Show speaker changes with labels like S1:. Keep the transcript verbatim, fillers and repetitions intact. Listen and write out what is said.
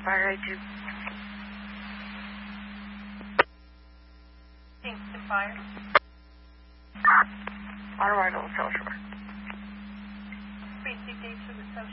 S1: Fire eight two.
S2: Kingston Fire.
S1: On arrival, South Shore.